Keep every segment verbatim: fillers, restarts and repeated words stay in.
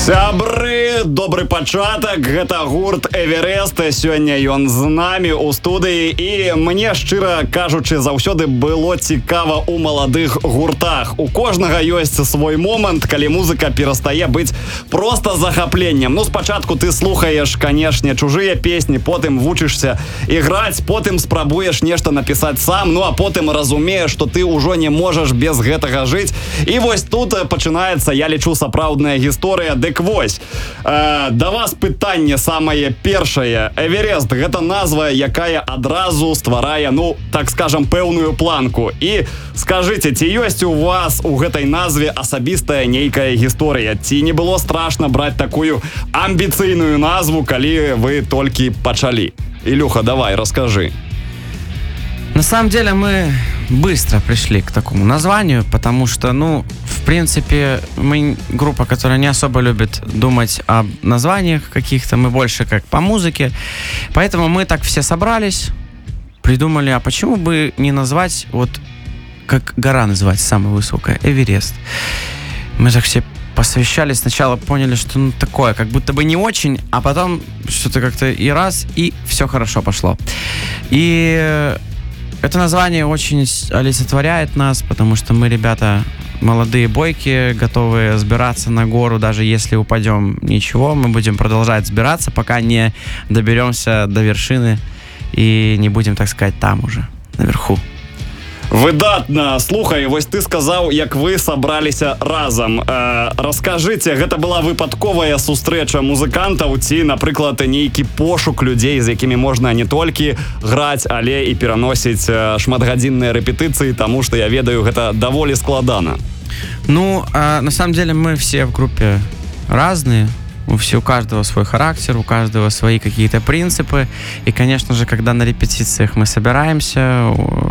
Сябры, добры пачатак, гэта гурт Эверест, сёння ён з намі ў студыі, і мне, шчыра кажучы, заўсёды было цікава ў маладых гуртах. У кожнага ёсць свой момант, калі музыка перастае быць проста захапленнем. Ну, спачатку ты слухаеш, канешне, чужыя песні, потым вучышся іграць, потым спрабуеш нешта напісаць сам, ну а потым разумееш, што ты ўжо не можаш без гэтага жыць. І вось тут пачынаецца, я лічу, сапраўдная гісторыя. Дык вось, э, да вас пытанне самае першае. Эверест — гэта назва, якая адразу стварае, ну, так скажам, пэўную планку. І скажыце, ці ёсць у вас у гэтай назве асабістая нейкая гісторыя? Ці не было страшна браць такую амбіцыйную назву, калі вы толькі пачалі? Илюха, давай, расскажи. На самом деле мы быстро пришли к такому названию, потому что, ну, в принципе, мы группа, которая не особо любит думать об названиях каких-то, мы больше как по музыке, поэтому мы так все собрались, придумали, а почему бы не назвать, вот, как гора называется, самая высокая, Эверест. Мы так все посовещались, сначала поняли, что ну такое, как будто бы не очень, а потом что-то как-то и раз, и все хорошо пошло. И это название очень олицетворяет нас, потому что мы, ребята, молодые, бойкие, готовые сбираться на гору, даже если упадем, ничего, мы будем продолжать сбираться, пока не доберемся до вершины и не будем, так сказать, там уже, наверху. Выдатна. Слухай, вось ты сказаў, як вы сабраліся разам. Э, раскажыце, гэта была выпадковая сустрэча музыкантаў ці, напрыклад, нейкі пошук людзей, з якімі можна не толькі граць, але і пераносіць шматгадзінныя рэпетыцыі, таму што я ведаю, гэта даволі складана. Ну, э, на самом деле мы все в группе разные. У всего, у каждого свой характер, у каждого свои какие-то принципы. И, конечно же, когда на репетициях мы собираемся,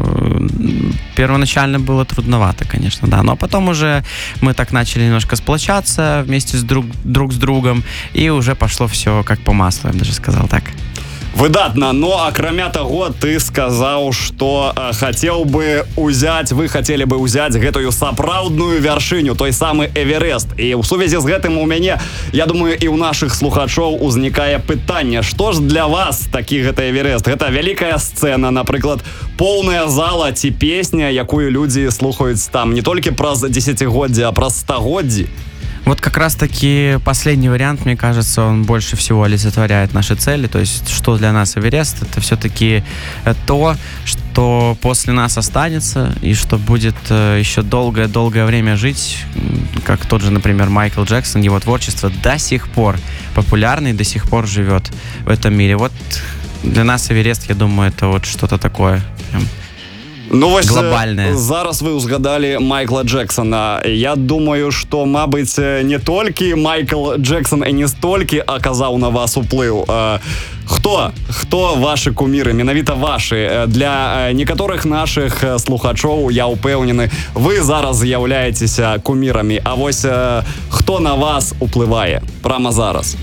первоначально было трудновато, конечно, да. Но потом уже мы так начали немножко сплочаться вместе с друг, друг с другом, и уже пошло все как по маслу, я бы даже сказал так. Выдатна, но акрамя таго, ты сказаў, што э, хацеў бы узяць, вы хацелі бы ўзяць гэтую сапраўдную вяршыню, той самы Эверест. І ў сувязі з гэтым у мяне, я думаю, і ў нашых слухачоў узнікае пытанне, што ж для вас такі гэта Эверест? Гэта вялікая сцэна, напрыклад, поўная зала ці песня, якую людзі слухаюць там не толькі праз дзесяцігоддзі, а праз стагоддзі? Вот как раз-таки последний вариант, мне кажется, он больше всего олицетворяет наши цели. То есть, что для нас Эверест, это все-таки то, что после нас останется и что будет еще долгое-долгое время жить, как тот же, например, Майкл Джексон. Его творчество до сих пор популярно и до сих пор живет в этом мире. Вот для нас Эверест, я думаю, это вот что-то такое прям ну, вось, глобальное. Зараз вы узгадали Майкла Джексона. Я думаю, што, мабыць, не толькі Майкл Джексон і не столькі аказаў на вас уплыў. Хто? Хто ваши куміры? Менавіта ваши. Для некаторых наших слухачоў, я ўпэўнены, вы зараз з'яўляецеся кумірамі. А вось хто на вас уплывае прямо зараз?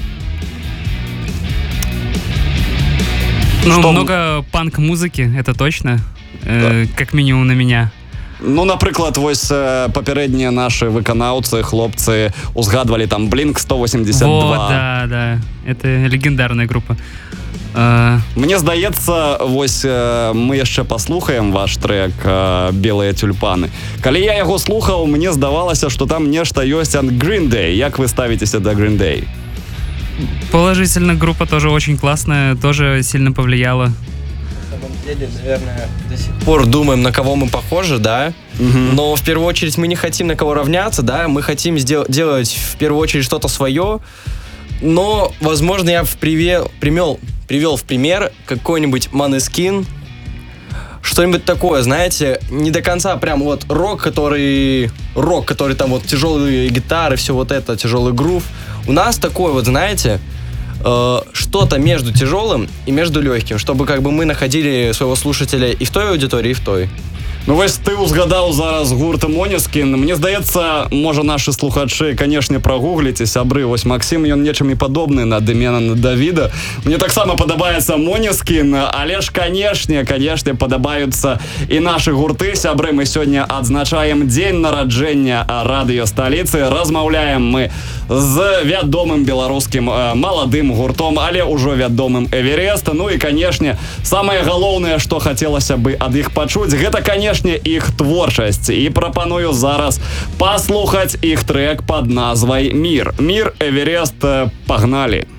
Ну, Что... много панк-музыки, это точно. Э, как минимум на меня. Ну, напрыклад, вось папярэднія нашы выканаўцы, хлопцы узгадвалі там Блинк сто восемьдесят два. Вот, да, да. Это легендарная группа. Uh... Мне здаецца, вось мы яшчэ паслухаем ваш трек «Белыя тюльпаны». Калі я яго слухаў, мне здавалася, што там нешта ёсць ад Green Day. Як вы ставіцеся да Green Day? Положительно, группа тоже очень классная, тоже сильно повлияла. На самом деле, наверное, до сих пор думаем, на кого мы похожи, да, угу. Но в первую очередь мы не хотим на кого равняться, да, мы хотим сдел- делать в первую очередь что-то свое, но, возможно, я привел, привел, привел в пример какой-нибудь Måneskin, что-нибудь такое, знаете, не до конца прям вот рок, который, рок, который там вот тяжелые гитары, все вот это, тяжелый грув. У нас такой вот, знаете, э, что-то между тяжелым и между легким, чтобы как бы мы находили своего слушателя и в той аудитории, и в той. Ну вось ты узгадаў зараз гурт Måneskin. Мне здаецца, можа нашы слухачы, канешне, прагугліце, сябры. Вось Максім, ён нечым і падобны на Дэмена Давіда. Мне таксама падабаецца Måneskin, але ж, канешне, канешне, падабаюцца і нашы гурты. Сябры, мы сёння адзначаем дзень нараджэння радыёсталіцы. Размаўляем мы з вядомым беларускім э, маладым гуртом, але ўжо вядомым Эверест. Ну і, канешне, самае галоўнае, што хацелася бы ад іх пачуць, гэта, канешне, іх творчасць. І прапаную зараз паслухаць іх трек пад назвай «Мир». «Мир», Эверест, пагналі.